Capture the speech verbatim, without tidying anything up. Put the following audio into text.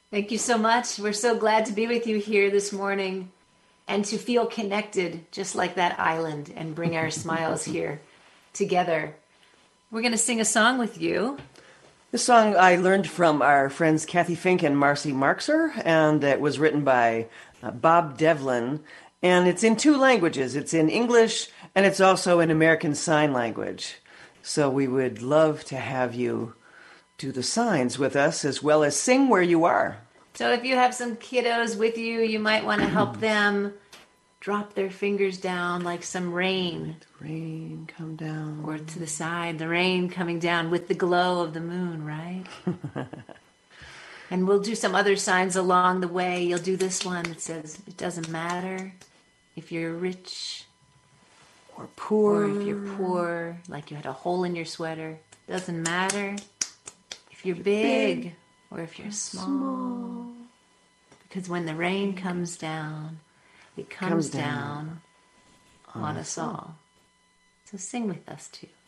Thank you so much. We're so glad to be with you here this morning and to feel connected just like that island and bring our smiles here together. We're going to sing a song with you. This song I learned from our friends Kathy Fink and Marcy Marxer, and it was written by uh, Bob Devlin. And it's in two languages. It's in English, and it's also in American Sign Language. So we would love to have you do the signs with us as well as sing where you are. So if you have some kiddos with you, you might want to help them drop their fingers down like some rain. Rain come down. Or to the side, the rain coming down with the glow of the moon, right? And we'll do some other signs along the way. You'll do this one that says, it doesn't matter if you're rich or poor. Or if you're poor, like you had a hole in your sweater. Doesn't matter if you're big, big or if you're small. small. Because when the rain comes down, it comes, comes down, down on us all. So sing with us too.